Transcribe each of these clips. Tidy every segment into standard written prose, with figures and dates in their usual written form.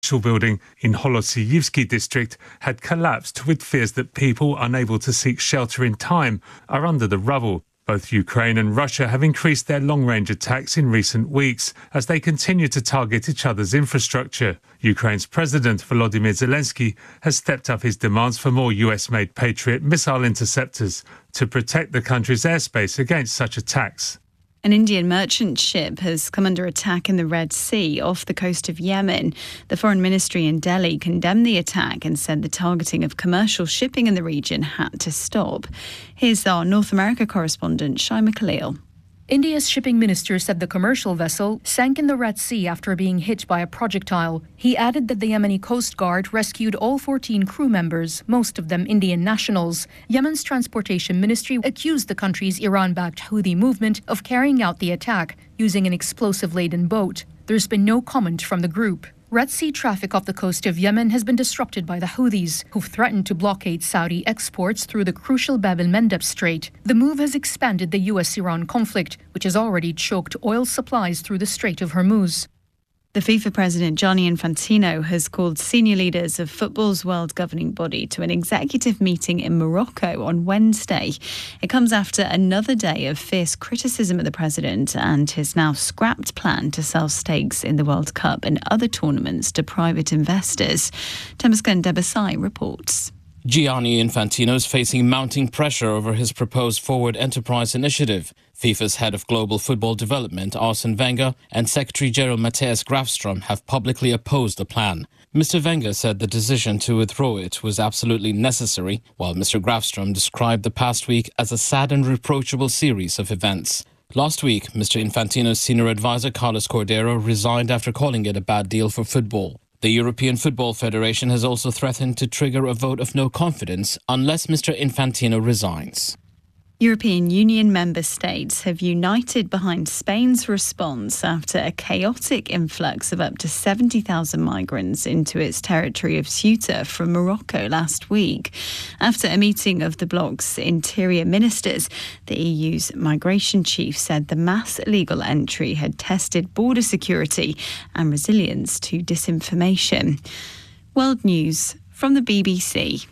building in Holosiyivsky district had collapsed, with fears that people unable to seek shelter in time are under the rubble. Both Ukraine and Russia have increased their long-range attacks in recent weeks as they continue to target each other's infrastructure. Ukraine's President Volodymyr Zelensky has stepped up his demands for more US-made Patriot missile interceptors to protect the country's airspace against such attacks. An Indian merchant ship has come under attack in the Red Sea off the coast of Yemen. The Foreign Ministry in Delhi condemned the attack and said the targeting of commercial shipping in the region had to stop. Here's our North America correspondent, Shaima Khalil. India's shipping minister said the commercial vessel sank in the Red Sea after being hit by a projectile. He added that the Yemeni Coast Guard rescued all 14 crew members, most of them Indian nationals. Yemen's transportation ministry accused the country's Iran-backed Houthi movement of carrying out the attack using an explosive-laden boat. There's been no comment from the group. Red Sea traffic off the coast of Yemen has been disrupted by the Houthis, who've threatened to blockade Saudi exports through the crucial Bab el-Mandeb Strait. The move has expanded the US-Iran conflict, which has already choked oil supplies through the Strait of Hormuz. The FIFA president, Gianni Infantino, has called senior leaders of football's world governing body to an executive meeting in Morocco on Wednesday. It comes after another day of fierce criticism of the president and his now scrapped plan to sell stakes in the World Cup and other tournaments to private investors. Temesgen Debasai reports. Gianni Infantino is facing mounting pressure over his proposed Forward Enterprise initiative. FIFA's head of global football development, Arsene Wenger, and Secretary-General Matthias Grafström have publicly opposed the plan. Mr. Wenger said the decision to withdraw it was absolutely necessary, while Mr. Grafström described the past week as a sad and reproachable series of events. Last week, Mr. Infantino's senior advisor, Carlos Cordero, resigned after calling it a bad deal for football. The European Football Federation has also threatened to trigger a vote of no confidence unless Mr. Infantino resigns. European Union member states have united behind Spain's response after a chaotic influx of up to 70,000 migrants into its territory of Ceuta from Morocco last week. After a meeting of the bloc's interior ministers, the EU's migration chief said the mass illegal entry had tested border security and resilience to disinformation. World News from the BBC.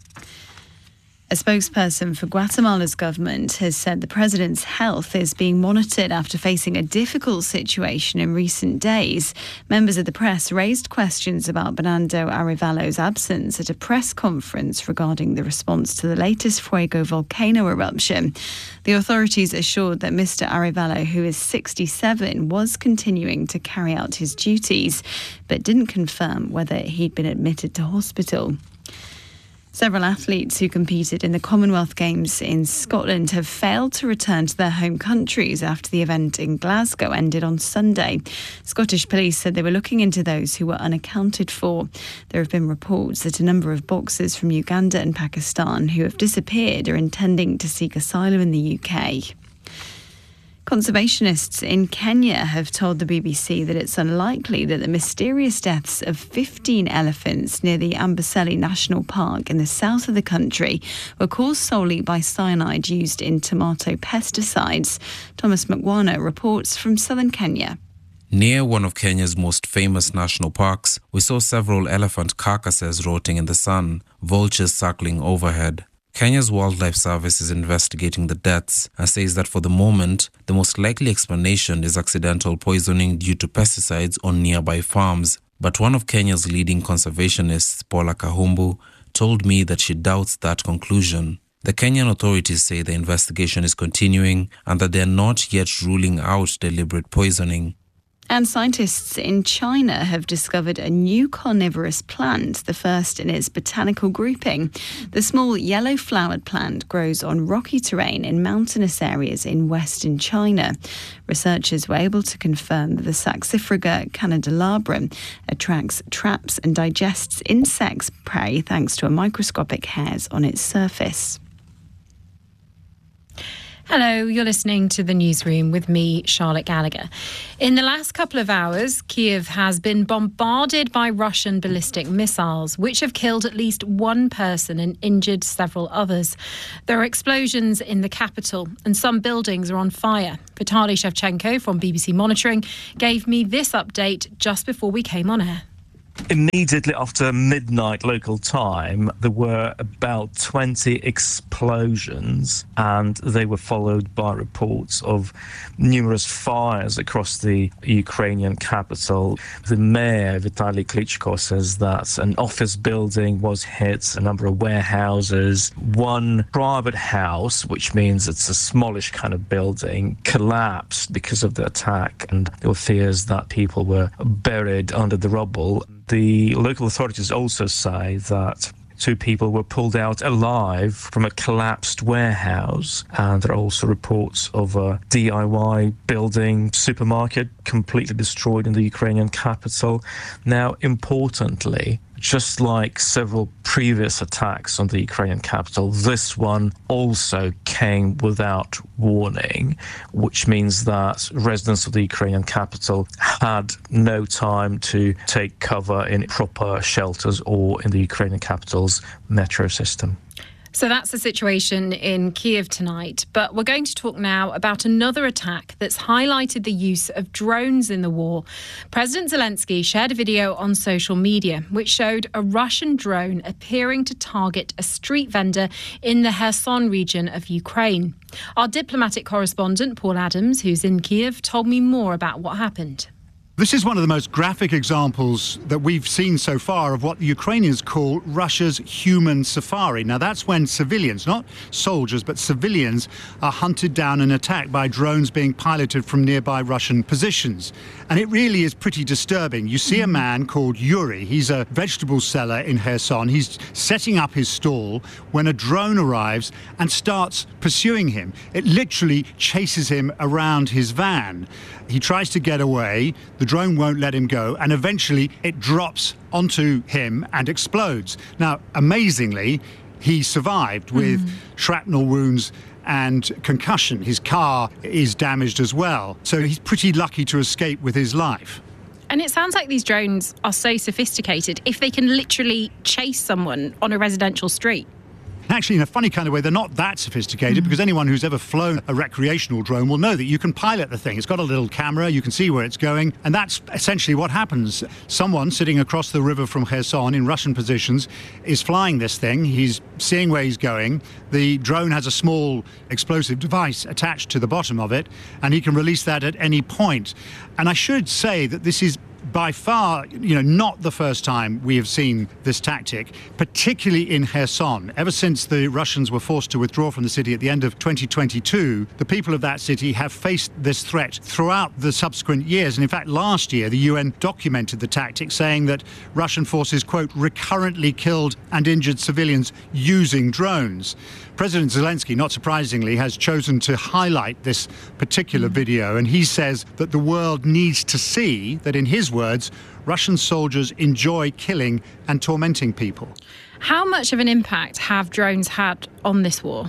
A spokesperson for Guatemala's government has said the president's health is being monitored after facing a difficult situation in recent days. Members of the press raised questions about Bernardo Arévalo's absence at a press conference regarding the response to the latest Fuego volcano eruption. The authorities assured that Mr. Arévalo, who is 67, was continuing to carry out his duties, but didn't confirm whether he'd been admitted to hospital. Several athletes who competed in the Commonwealth Games in Scotland have failed to return to their home countries after the event in Glasgow ended on Sunday. Scottish police said they were looking into those who were unaccounted for. There have been reports that a number of boxers from Uganda and Pakistan who have disappeared are intending to seek asylum in the UK. Conservationists in Kenya have told the BBC that it's unlikely that the mysterious deaths of 15 elephants near the Amboseli National Park in the south of the country were caused solely by cyanide used in tomato pesticides. Thomas Mcwana reports from southern Kenya. Near one of Kenya's most famous national parks, we saw several elephant carcasses rotting in the sun, vultures circling overhead. Kenya's Wildlife Service is investigating the deaths and says that for the moment, the most likely explanation is accidental poisoning due to pesticides on nearby farms. But one of Kenya's leading conservationists, Paula Kahumbu, told me that she doubts that conclusion. The Kenyan authorities say the investigation is continuing and that they are not yet ruling out deliberate poisoning. And scientists in China have discovered a new carnivorous plant, the first in its botanical grouping. The small yellow-flowered plant grows on rocky terrain in mountainous areas in western China. Researchers were able to confirm that the Saxifraga candelabrum attracts, traps and digests insects' prey thanks to a microscopic hairs on its surface. Hello, you're listening to The Newsroom with me, Charlotte Gallagher. In the last couple of hours, Kyiv has been bombarded by Russian ballistic missiles, which have killed at least one person and injured several others. There are explosions in the capital and some buildings are on fire. Vitaly Shevchenko from BBC Monitoring gave me this update just before we came on air. Immediately after midnight local time, there were about 20 explosions, and they were followed by reports of numerous fires across the Ukrainian capital. The mayor, Vitaly Klitschko, says that an office building was hit, a number of warehouses, one private house, which means it's a smallish kind of building, collapsed because of the attack, and there were fears that people were buried under the rubble. The local authorities also say that 2 people were pulled out alive from a collapsed warehouse, and there are also reports of a DIY building supermarket completely destroyed in the Ukrainian capital. Now, importantly, just like several previous attacks on the Ukrainian capital, this one also came without warning, which means that residents of the Ukrainian capital had no time to take cover in proper shelters or in the Ukrainian capital's metro system. So that's the situation in Kyiv tonight. But we're going to talk now about another attack that's highlighted the use of drones in the war. President Zelensky shared a video on social media which showed a Russian drone appearing to target a street vendor in the Kherson region of Ukraine. Our diplomatic correspondent, Paul Adams, who's in Kyiv, told me more about what happened. This is one of the most graphic examples that we've seen so far of what the Ukrainians call Russia's human safari. Now, that's when civilians, not soldiers, but civilians, are hunted down and attacked by drones being piloted from nearby Russian positions. And it really is pretty disturbing. You see a man called Yuri. He's a vegetable seller in Kherson. He's setting up his stall when a drone arrives and starts pursuing him. It literally chases him around his van. He tries to get away, the drone won't let him go, and eventually it drops onto him and explodes. Now, amazingly, he survived with shrapnel wounds and concussion. His car is damaged as well, so he's pretty lucky to escape with his life. And it sounds like these drones are so sophisticated if they can literally chase someone on a residential street. Actually, in a funny kind of way, they're not that sophisticated because anyone who's ever flown a recreational drone will know that you can pilot the thing. It's got a little camera, you can see where it's going, and that's essentially what happens. Someone sitting across the river from Kherson in Russian positions is flying this thing. He's seeing where he's going. The drone has a small explosive device attached to the bottom of it, and he can release that at any point. And I should say that this is by far, not the first time we have seen this tactic, particularly in Kherson. Ever since the Russians were forced to withdraw from the city at the end of 2022, the people of that city have faced this threat throughout the subsequent years. And in fact, last year, the UN documented the tactic, saying that Russian forces, quote, recurrently killed and injured civilians using drones. President Zelensky, not surprisingly, has chosen to highlight this particular video, and he says that the world needs to see that, in his words, Russian soldiers enjoy killing and tormenting people. How much of an impact have drones had on this war?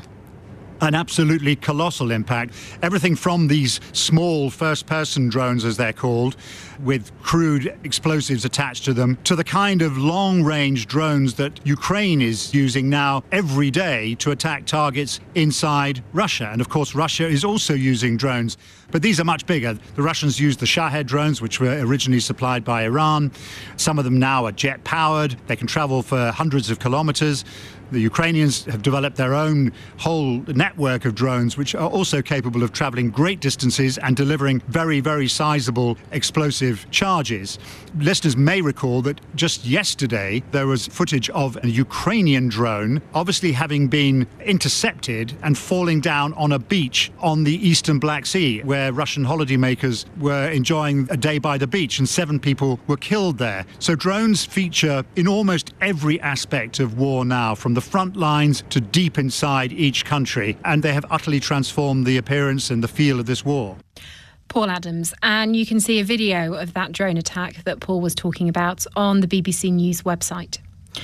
An absolutely colossal impact. Everything from these small first-person drones, as they're called, with crude explosives attached to them, to the kind of long-range drones that Ukraine is using now every day to attack targets inside Russia. And of course, Russia is also using drones. But these are much bigger. The Russians used the Shahed drones, which were originally supplied by Iran. Some of them now are jet-powered. They can travel for hundreds of kilometers. The Ukrainians have developed their own whole network of drones, which are also capable of traveling great distances and delivering very, very sizable explosive charges. Listeners may recall that just yesterday there was footage of a Ukrainian drone obviously having been intercepted and falling down on a beach on the eastern Black Sea, where Russian holidaymakers were enjoying a day by the beach, and 7 people were killed there. So drones feature in almost every aspect of war now, from the front lines to deep inside each country, and they have utterly transformed the appearance and the feel of this war. Paul Adams, and you can see a video of that drone attack that Paul was talking about on the BBC News website.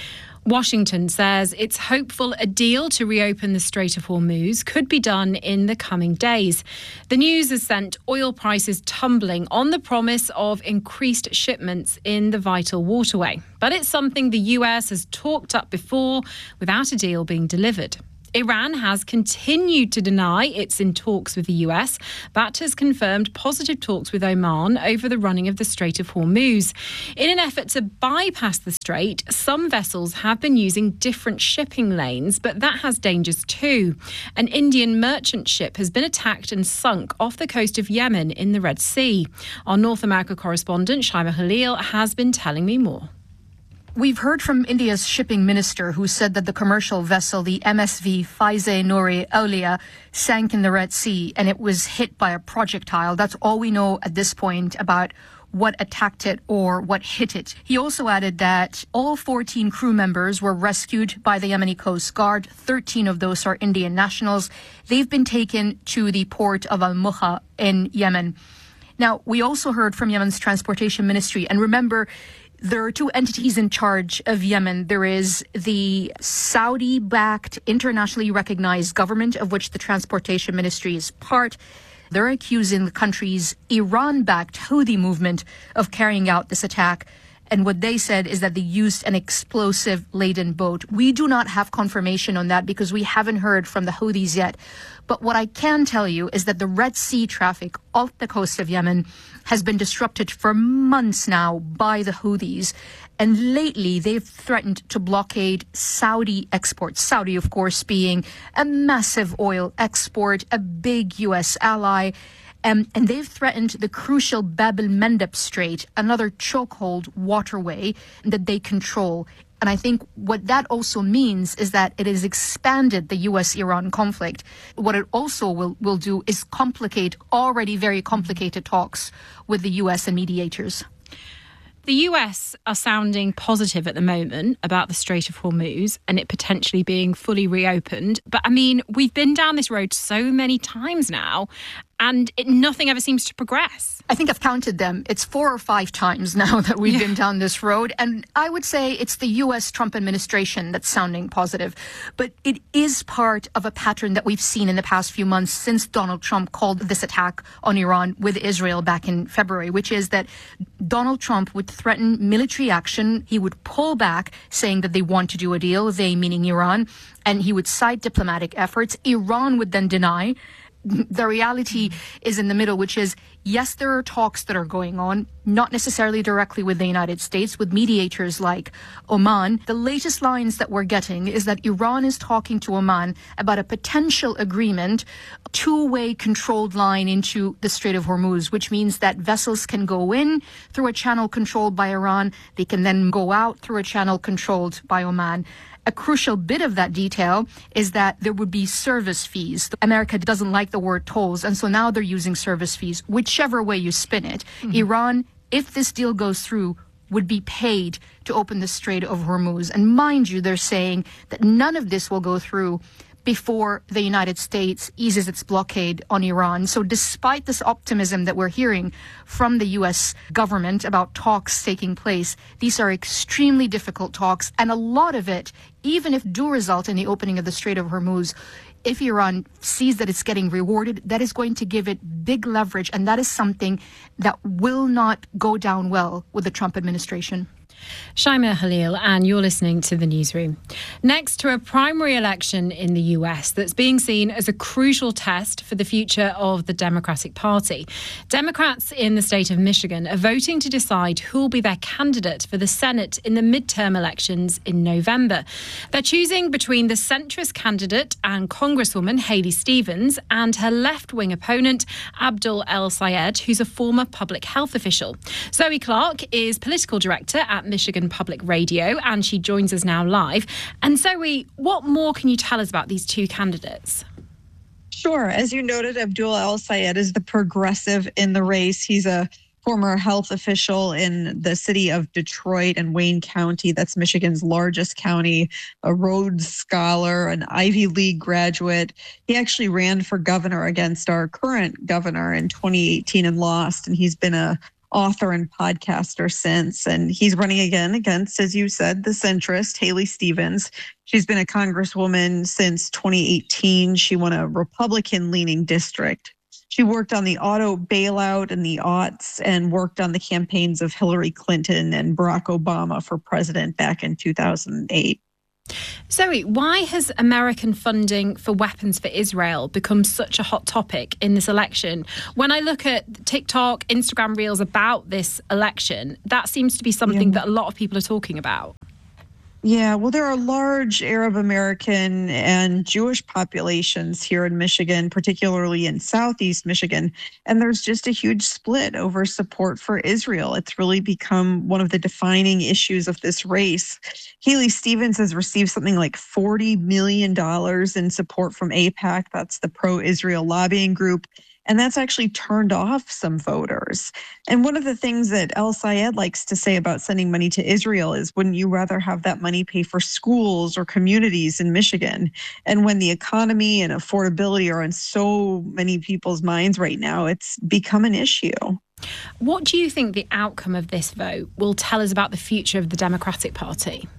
Washington says it's hopeful a deal to reopen the Strait of Hormuz could be done in the coming days. The news has sent oil prices tumbling on the promise of increased shipments in the vital waterway. But it's something the US has talked up before without a deal being delivered. Iran has continued to deny it's in talks with the US, but has confirmed positive talks with Oman over the running of the Strait of Hormuz. In an effort to bypass the strait, some vessels have been using different shipping lanes, but that has dangers too. An Indian merchant ship has been attacked and sunk off the coast of Yemen in the Red Sea. Our North America correspondent, Shaima Khalil, has been telling me more. We've heard from India's shipping minister, who said that the commercial vessel, the MSV Faiz-e-Noor Aulia, sank in the Red Sea and it was hit by a projectile. That's all we know at this point about what attacked it or what hit it. He also added that all 14 crew members were rescued by the Yemeni Coast Guard. 13 of those are Indian nationals. They've been taken to the port of Al-Muha in Yemen. Now, we also heard from Yemen's transportation ministry, and remember, there are two entities in charge of Yemen. There is the Saudi-backed, internationally recognized government, of which the transportation ministry is part. They're accusing the country's Iran-backed Houthi movement of carrying out this attack. And what they said is that they used an explosive-laden boat. We do not have confirmation on that because we haven't heard from the Houthis yet. But what I can tell you is that the Red Sea traffic off the coast of Yemen has been disrupted for months now by the Houthis. And lately, they've threatened to blockade Saudi exports. Saudi, of course, being a massive oil export, a big U.S. ally. And they've threatened the crucial Bab el-Mandeb Strait, another chokehold waterway that they control. And I think what that also means is that it has expanded the U.S.-Iran conflict. What it also will do is complicate already very complicated talks with the U.S. and mediators. The US are sounding positive at the moment about the Strait of Hormuz and it potentially being fully reopened. But I mean, we've been down this road so many times now and nothing ever seems to progress. I think I've counted them. It's 4 or 5 times now that we've been down this road. And I would say it's the U.S. Trump administration that's sounding positive. But it is part of a pattern that we've seen in the past few months since Donald Trump called this attack on Iran with Israel back in February, which is that Donald Trump would threaten military action. He would pull back, saying that they want to do a deal, they meaning Iran, and he would cite diplomatic efforts. Iran would then deny. The reality is in the middle, which is, yes, there are talks that are going on, not necessarily directly with the United States, with mediators like Oman. The latest lines that we're getting is that Iran is talking to Oman about a potential agreement, two-way controlled line into the Strait of Hormuz, which means that vessels can go in through a channel controlled by Iran. They can then go out through a channel controlled by Oman. A crucial bit of that detail is that there would be service fees. America doesn't like the word tolls, and so now they're using service fees. Whichever way you spin it, Iran, if this deal goes through, would be paid to open the Strait of Hormuz. And mind you, they're saying that none of this will go through before the United States eases its blockade on Iran. So despite this optimism that we're hearing from the U.S. government about talks taking place, these are extremely difficult talks. And a lot of it, even if do result in the opening of the Strait of Hormuz, if Iran sees that it's getting rewarded, that is going to give it big leverage. And that is something that will not go down well with the Trump administration. Shaima Khalil, and you're listening to The Newsroom. Next to a primary election in the US that's being seen as a crucial test for the future of the Democratic Party, Democrats in the state of Michigan are voting to decide who will be their candidate for the Senate in the midterm elections in November. They're choosing between the centrist candidate and Congresswoman Haley Stevens and her left-wing opponent, Abdul El-Sayed, who's a former public health official. Zoe Clark is political director at Michigan Public Radio, and she joins us now live. And Zoe, what more can you tell us about these two candidates? Sure. As you noted, Abdul El-Sayed is the progressive in the race. He's a former health official in the city of Detroit and Wayne County. That's Michigan's largest county, a Rhodes Scholar, an Ivy League graduate. He actually ran for governor against our current governor in 2018 and lost, and he's been a author and podcaster since, and he's running again against, as you said, the centrist Haley Stevens. She's been a congresswoman since 2018. She won a Republican-leaning district. She worked on the auto bailout in the aughts and worked on the campaigns of Hillary Clinton and Barack Obama for president back in 2008. Zoe, why has American funding for weapons for Israel become such a hot topic in this election? When I look at TikTok, Instagram reels about this election, that seems to be something that a lot of people are talking about. Yeah, well, there are large Arab American and Jewish populations here in Michigan, particularly in Southeast Michigan. And there's just a huge split over support for Israel. It's really become one of the defining issues of this race. Haley Stevens has received something like $40 million in support from AIPAC. That's the pro-Israel lobbying group. And that's actually turned off some voters. And one of the things that El Sayed likes to say about sending money to Israel is, wouldn't you rather have that money pay for schools or communities in Michigan? And when the economy and affordability are on so many people's minds right now, it's become an issue. What do you think the outcome of this vote will tell us about the future of the Democratic Party?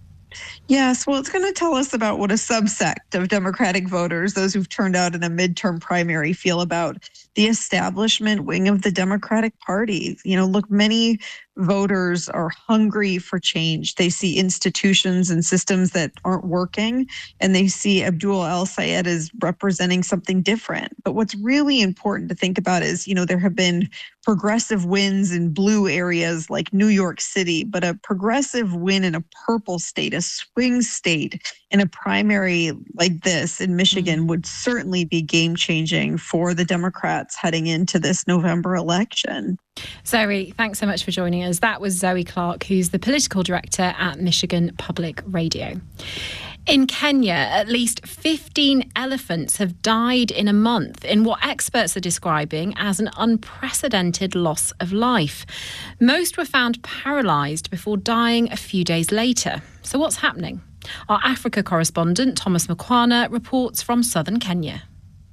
Yes, well, it's going to tell us about what a subsect of Democratic voters, those who've turned out in a midterm primary, feel about the establishment wing of the Democratic Party. You know, look, many voters are hungry for change. They see institutions and systems that aren't working, and they see Abdul El Sayed as representing something different. But what's really important to think about is, you know, there have been progressive wins in blue areas like New York City, but a progressive win in a purple state, a swing state in a primary like this in Michigan would certainly be game-changing for the Democrats heading into this November election. Zoe, thanks so much for joining us. That was Zoe Clark, who's the political director at Michigan Public Radio. In Kenya, at least 15 elephants have died in a month in what experts are describing as an unprecedented loss of life. Most were found paralysed before dying a few days later. So what's happening? Our Africa correspondent, Thomas Mukwana, reports from southern Kenya.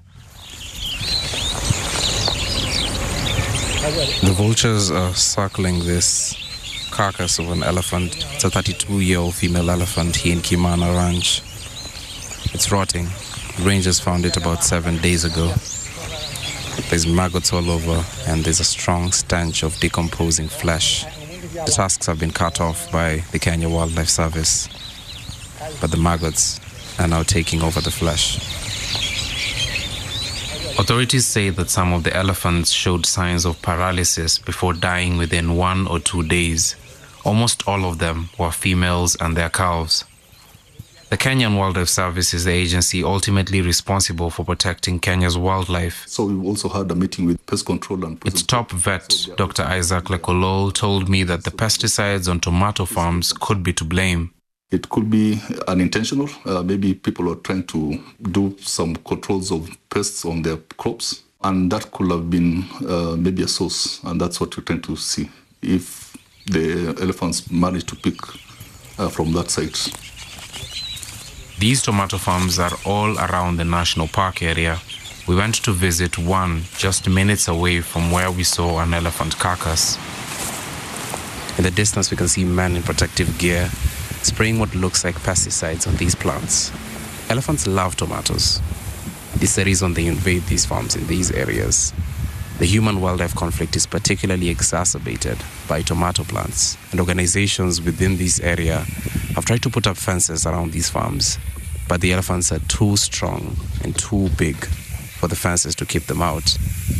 The vultures are circling this carcass of an elephant. It's a 32-year-old female elephant here in Kimana Ranch. It's rotting. Rangers found it about 7 days ago. There's maggots all over, and there's a strong stench of decomposing flesh. The tusks have been cut off by the Kenya Wildlife Service, but the maggots are now taking over the flesh. Authorities say that some of the elephants showed signs of paralysis before dying within 1 or 2 days. Almost all of them were females and their calves. The Kenyan Wildlife Service is the agency ultimately responsible for protecting Kenya's wildlife. So we also had a meeting with pest control and its top vet, Dr. Isaac Lekolol, told me that the pesticides on tomato farms could be to blame. It could be unintentional. Maybe people are trying to do some controls of pests on their crops, and that could have been maybe a source, and that's what we're trying to see, if the elephants manage to pick from that site. These tomato farms are all around the national park area. We went to visit one just minutes away from where we saw an elephant carcass. In the distance, we can see men in protective gear spraying what looks like pesticides on these plants. Elephants love tomatoes. This is the reason they invade these farms in these areas. The human-wildlife conflict is particularly exacerbated by tomato plants, and organizations within this area have tried to put up fences around these farms, but the elephants are too strong and too big for the fences to keep them out.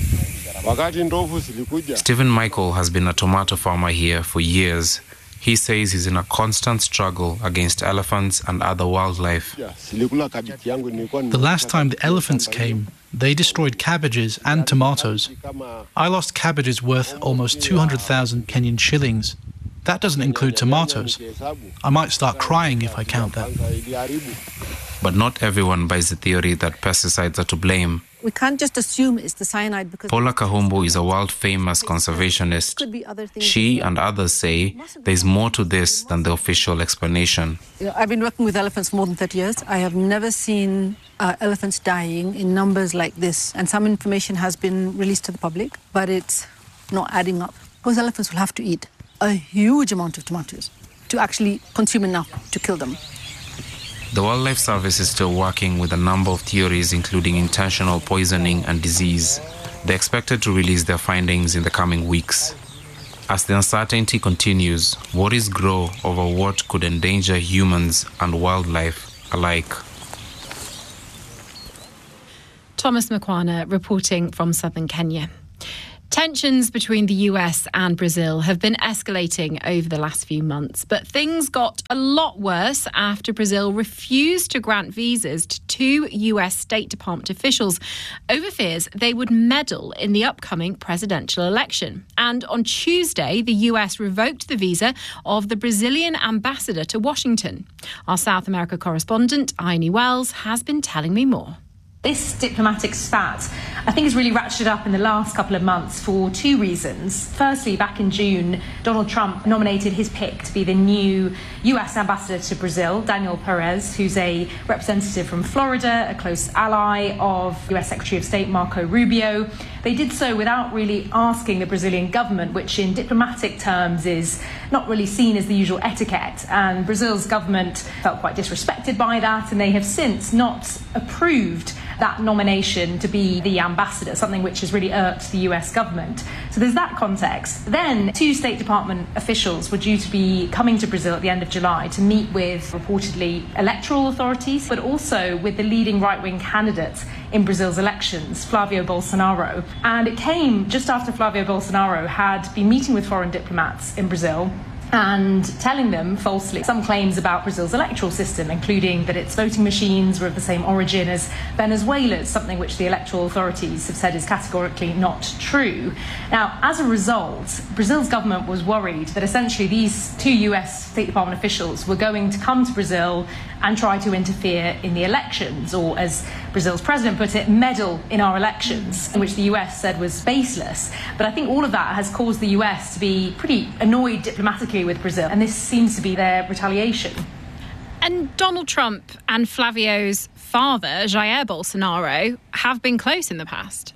Stephen Michael has been a tomato farmer here for years. He says he's in a constant struggle against elephants and other wildlife. The last time the elephants came, they destroyed cabbages and tomatoes. I lost cabbages worth almost 200,000 Kenyan shillings. That doesn't include tomatoes. I might start crying if I count that. But not everyone buys the theory that pesticides are to blame. We can't just assume it's the cyanide because... Paula Kahumbu is a world-famous conservationist. She and others say there's more to this than the official explanation. I've been working with elephants for more than 30 years. I have never seen elephants dying in numbers like this. And some information has been released to the public, but it's not adding up. Those elephants will have to eat a huge amount of tomatoes to actually consume enough to kill them. The Wildlife Service is still working with a number of theories, including intentional poisoning and disease. They're expected to release their findings in the coming weeks. As the uncertainty continues, worries grow over what could endanger humans and wildlife alike. Thomas Makwana reporting from southern Kenya. Tensions between the US and Brazil have been escalating over the last few months, but things got a lot worse after Brazil refused to grant visas to two US State Department officials over fears they would meddle in the upcoming presidential election. And on Tuesday, the US revoked the visa of the Brazilian ambassador to Washington. Our South America correspondent, Ione Wells, has been telling me more. This diplomatic spat, I think, has really ratcheted up in the last couple of months for two reasons. Firstly, back in June, Donald Trump nominated his pick to be the new US ambassador to Brazil, Daniel Perez, who's a representative from Florida, a close ally of US Secretary of State Marco Rubio. They did so without really asking the Brazilian government, which in diplomatic terms is not really seen as the usual etiquette. And Brazil's government felt quite disrespected by that, and they have since not approved that nomination to be the ambassador, something which has really irked the US government. So there's that context. Then two State Department officials were due to be coming to Brazil at the end of July to meet with reportedly electoral authorities, but also with the leading right-wing candidate in Brazil's elections, Flavio Bolsonaro. And it came just after Flavio Bolsonaro had been meeting with foreign diplomats in Brazil and telling them falsely some claims about Brazil's electoral system, including that its voting machines were of the same origin as Venezuela's, something which the electoral authorities have said is categorically not true. Now, as a result, Brazil's government was worried that essentially these two US State Department officials were going to come to Brazil and try to interfere in the elections, or as Brazil's president put it, meddle in our elections, which the US said was baseless. But I think all of that has caused the US to be pretty annoyed diplomatically with Brazil, and this seems to be their retaliation. And Donald Trump and Flavio's father, Jair Bolsonaro, have been close in the past.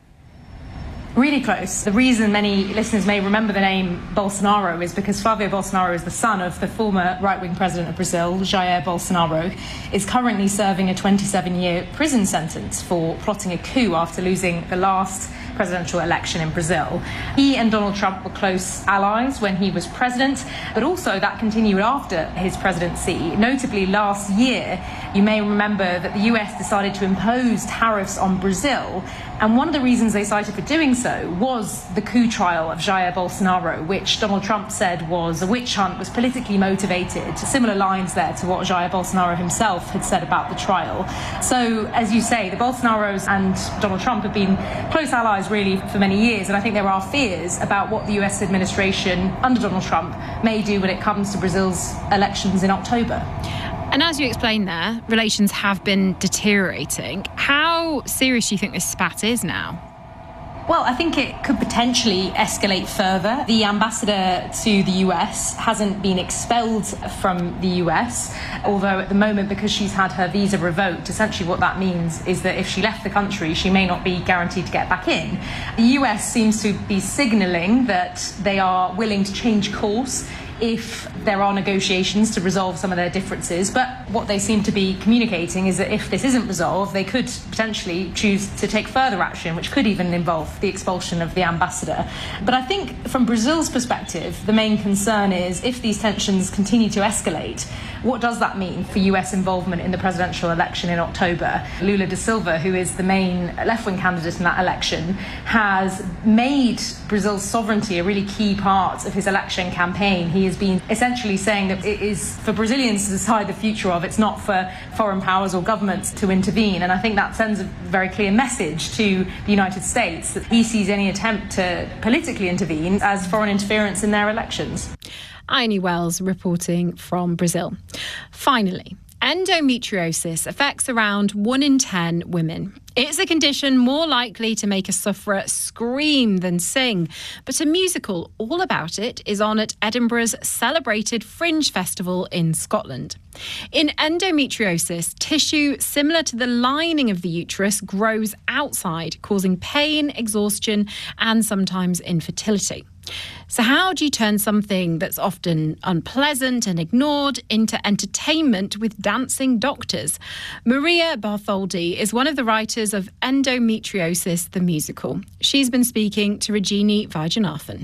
Really close. The reason many listeners may remember the name Bolsonaro is because Flavio Bolsonaro is the son of the former right-wing president of Brazil, Jair Bolsonaro, is currently serving a 27-year prison sentence for plotting a coup after losing the last presidential election in Brazil. He and Donald Trump were close allies when he was president, but also that continued after his presidency. Notably, last year, you may remember that the US decided to impose tariffs on Brazil, and one of the reasons they cited for doing so was the coup trial of Jair Bolsonaro, which Donald Trump said was a witch hunt, was politically motivated. Similar lines there to what Jair Bolsonaro himself had said about the trial. So, as you say, the Bolsonaros and Donald Trump have been close allies really for many years, and I think there are fears about what the US administration under Donald Trump may do when it comes to Brazil's elections in October. And as you explained there, relations have been deteriorating. How serious do you think this spat is now? Well, I think it could potentially escalate further. The ambassador to the US hasn't been expelled from the US, although at the moment, because she's had her visa revoked, essentially what that means is that if she left the country, she may not be guaranteed to get back in. The US seems to be signalling that they are willing to change course if there are negotiations to resolve some of their differences. But what they seem to be communicating is that if this isn't resolved, they could potentially choose to take further action, which could even involve the expulsion of the ambassador. But I think from Brazil's perspective, the main concern is if these tensions continue to escalate, what does that mean for US involvement in the presidential election in October? Lula da Silva, who is the main left-wing candidate in that election, has made Brazil's sovereignty a really key part of his election campaign. He has been essentially saying that it is for Brazilians to decide the future of, it's not for foreign powers or governments to intervene. And I think that sends a very clear message to the United States that he sees any attempt to politically intervene as foreign interference in their elections. Ione Wells reporting from Brazil. Finally, endometriosis affects around 1 in 10 women. It's a condition more likely to make a sufferer scream than sing. But a musical all about it is on at Edinburgh's celebrated Fringe Festival in Scotland. In endometriosis, tissue similar to the lining of the uterus grows outside, causing pain, exhaustion, and sometimes infertility. So how do you turn something that's often unpleasant and ignored into entertainment with dancing doctors? Maria Bartholdi is one of the writers of Endometriosis, the musical. She's been speaking to Rajini Vaidyanathan.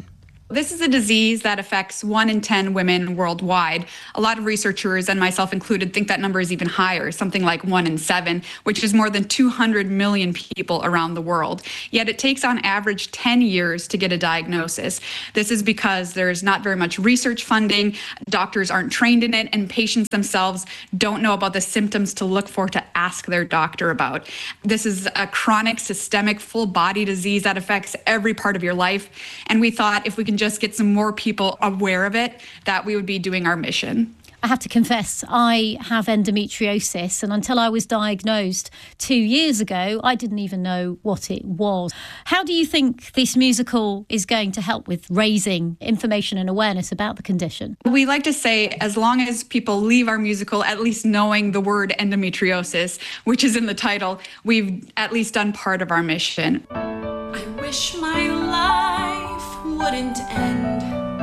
This is a disease that affects 1 in 10 women worldwide. A lot of researchers, and myself included, think that number is even higher, something like 1 in 7, which is more than 200 million people around the world. Yet it takes on average 10 years to get a diagnosis. This is because there's not very much research funding, doctors aren't trained in it, and patients themselves don't know about the symptoms to look for to ask their doctor about. This is a chronic, systemic, full-body disease that affects every part of your life. And we thought if we can just get some more people aware of it, that we would be doing our mission. I have to confess, I have endometriosis, and until I was diagnosed 2 years ago, I didn't even know what it was. How do you think this musical is going to help with raising information and awareness about the condition? We like to say, as long as people leave our musical at least knowing the word endometriosis, which is in the title, we've at least done part of our mission. I wish my life wouldn't end.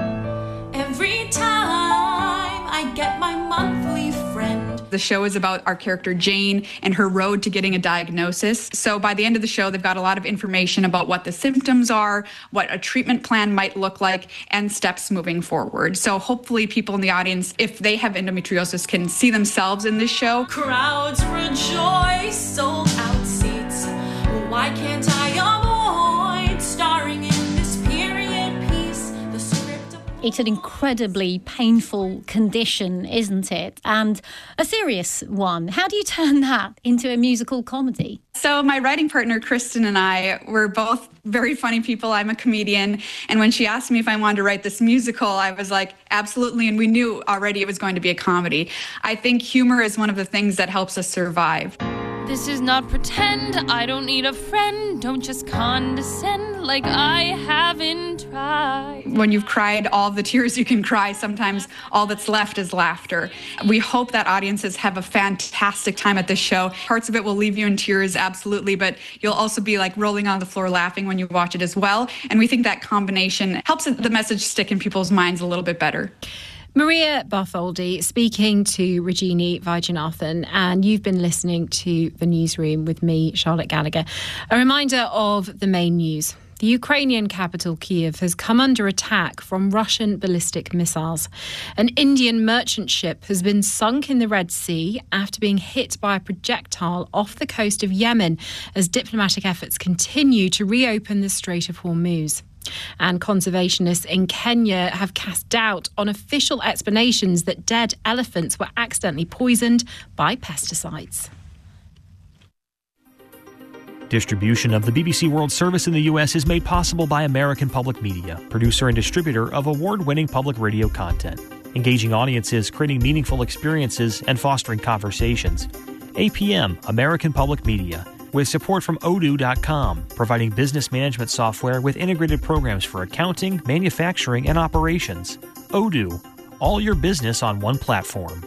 Every time I get my monthly friend. The show is about our character Jane and her road to getting a diagnosis. So by the end of the show, they've got a lot of information about what the symptoms are, what a treatment plan might look like, and steps moving forward. So hopefully people in the audience, if they have endometriosis, can see themselves in this show. Crowds rejoice, sold out seats. Why can't I avoid starring in this period piece? The script. It's an incredibly painful condition, isn't it? And a serious one. How do you turn that into a musical comedy? So my writing partner, Kristen, and I were both very funny people. I'm a comedian. And when she asked me if I wanted to write this musical, I was like, absolutely. And we knew already it was going to be a comedy. I think humor is one of the things that helps us survive. This is not pretend, I don't need a friend. Don't just condescend like I haven't tried. When you've cried all the tears you can cry, sometimes all that's left is laughter. We hope that audiences have a fantastic time at this show. Parts of it will leave you in tears, absolutely, but you'll also be like rolling on the floor laughing when you watch it as well. And we think that combination helps the message stick in people's minds a little bit better. Maria Bartholdi speaking to Rajini Vaidyanathan, and you've been listening to The Newsroom with me, Charlotte Gallagher. A reminder of the main news. The Ukrainian capital, Kyiv, has come under attack from Russian ballistic missiles. An Indian merchant ship has been sunk in the Red Sea after being hit by a projectile off the coast of Yemen as diplomatic efforts continue to reopen the Strait of Hormuz. And conservationists in Kenya have cast doubt on official explanations that dead elephants were accidentally poisoned by pesticides. Distribution of the BBC World Service in the U.S. is made possible by American Public Media, producer and distributor of award-winning public radio content, engaging audiences, creating meaningful experiences, and fostering conversations. APM, American Public Media, with support from Odoo.com, providing business management software with integrated programs for accounting, manufacturing, and operations. Odoo, all your business on one platform.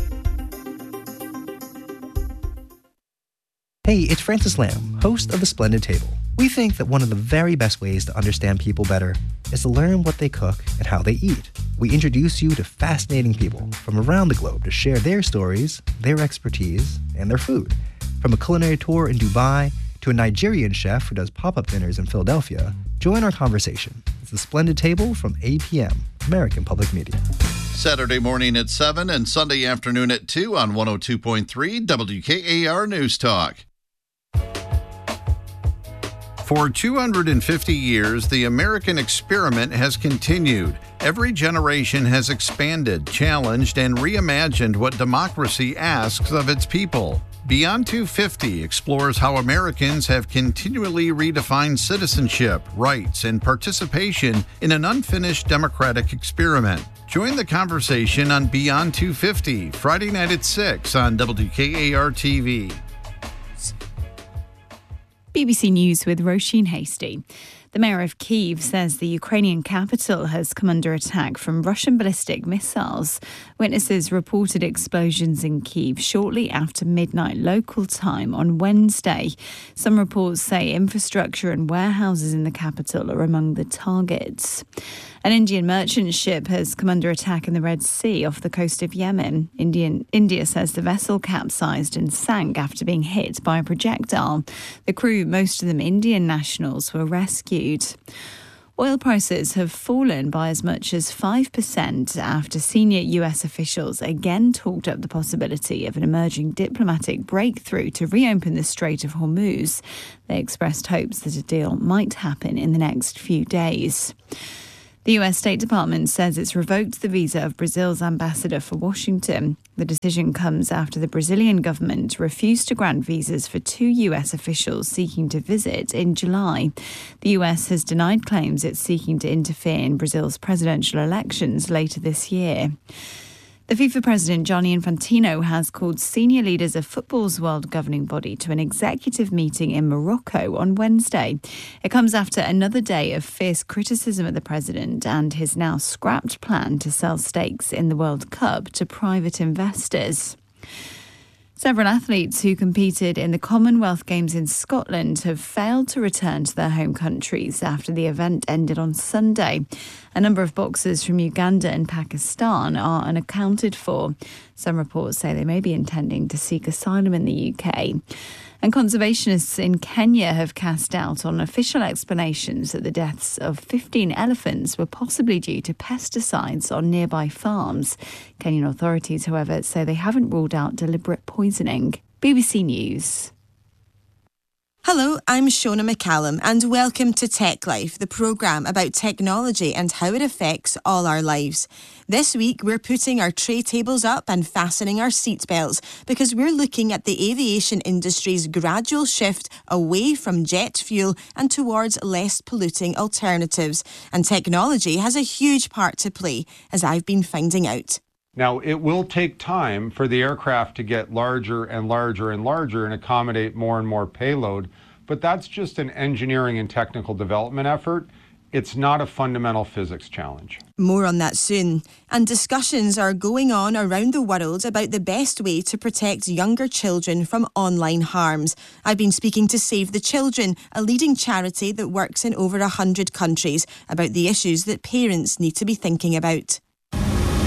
Hey, it's Francis Lamb, host of The Splendid Table. We think that one of the very best ways to understand people better is to learn what they cook and how they eat. We introduce you to fascinating people from around the globe to share their stories, their expertise, and their food. From a culinary tour in Dubai to a Nigerian chef who does pop-up dinners in Philadelphia, join our conversation. It's The Splendid Table from APM, American Public Media. Saturday morning at 7 and Sunday afternoon at 2 on 102.3 WKAR News Talk. For 250 years, the American experiment has continued. Every generation has expanded, challenged, and reimagined what democracy asks of its people. Beyond 250 explores how Americans have continually redefined citizenship, rights, and participation in an unfinished democratic experiment. Join the conversation on Beyond 250, Friday night at 6 on WKAR TV. BBC News with Roisin Hasty. The mayor of Kyiv says the Ukrainian capital has come under attack from Russian ballistic missiles. Witnesses reported explosions in Kyiv shortly after midnight local time on Wednesday. Some reports say infrastructure and warehouses in the capital are among the targets. An Indian merchant ship has come under attack in the Red Sea off the coast of Yemen. India says the vessel capsized and sank after being hit by a projectile. The crew, most of them Indian nationals, were rescued. Oil prices have fallen by as much as 5% after senior US officials again talked up the possibility of an emerging diplomatic breakthrough to reopen the Strait of Hormuz. They expressed hopes that a deal might happen in the next few days. The US State Department says it's revoked the visa of Brazil's ambassador for Washington. The decision comes after the Brazilian government refused to grant visas for 2 US officials seeking to visit in July. The US has denied claims it's seeking to interfere in Brazil's presidential elections later this year. The FIFA president, Gianni Infantino, has called senior leaders of football's world governing body to an executive meeting in Morocco on Wednesday. It comes after another day of fierce criticism of the president and his now scrapped plan to sell stakes in the World Cup to private investors. Several athletes who competed in the Commonwealth Games in Scotland have failed to return to their home countries after the event ended on Sunday. A number of boxers from Uganda and Pakistan are unaccounted for. Some reports say they may be intending to seek asylum in the UK. And conservationists in Kenya have cast doubt on official explanations that the deaths of 15 elephants were possibly due to pesticides on nearby farms. Kenyan authorities, however, say they haven't ruled out deliberate poisoning. BBC News. Hello, I'm Shona McCallum and welcome to Tech Life, the programme about technology and how it affects all our lives. This week we're putting our tray tables up and fastening our seatbelts because we're looking at the aviation industry's gradual shift away from jet fuel and towards less polluting alternatives. And technology has a huge part to play, as I've been finding out. Now, it will take time for the aircraft to get larger and larger and larger and accommodate more and more payload, but that's just an engineering and technical development effort. It's not a fundamental physics challenge. More on that soon. And discussions are going on around the world about the best way to protect younger children from online harms. I've been speaking to Save the Children, a leading charity that works in over 100 countries, about the issues that parents need to be thinking about.